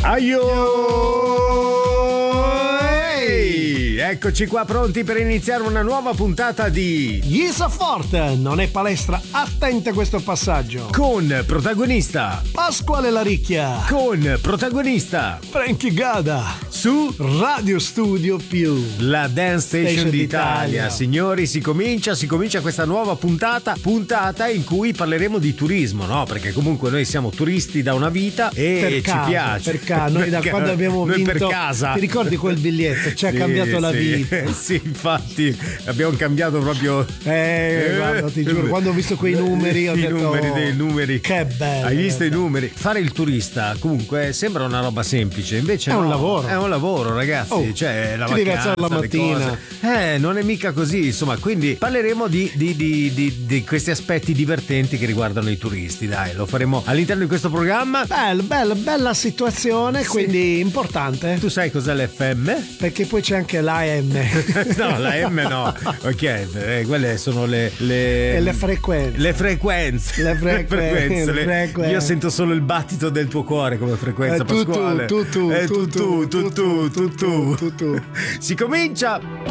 Eccoci qua pronti per iniziare una nuova puntata di Isa Forte, non è palestra, attenta a questo passaggio. Con protagonista Pasquale Laricchia. Con protagonista Frankie Gada. Su Radio Studio Più, la Dance Station d'Italia. Signori, si comincia questa nuova puntata in cui parleremo di turismo, no? Perché comunque noi siamo turisti da una vita e ci piace. Per caso, noi da quando abbiamo vinto, per casa. Ti ricordi quel biglietto? Ci ha cambiato la vita. Sì, infatti abbiamo cambiato proprio. Guarda, ti giuro, quando ho visto quei numeri ho detto dei numeri. Che bello. Hai visto i numeri? Fare il turista comunque sembra una roba semplice, invece è no, un lavoro. È un lavoro, ragazzi. Cioè, la ti devi vacanza, alzare la mattina. Non è mica così, insomma, quindi parleremo di questi aspetti divertenti che riguardano i turisti. Dai, lo faremo all'interno di questo programma. Bella situazione, sì. Quindi importante. Tu sai cos'è l'FM? Perché poi c'è anche l'AM. No, la M no. Ok, quelle sono le frequenze. Le frequenze. Io sento solo il battito del tuo cuore come frequenza, Pasquale. Tu. Si comincia.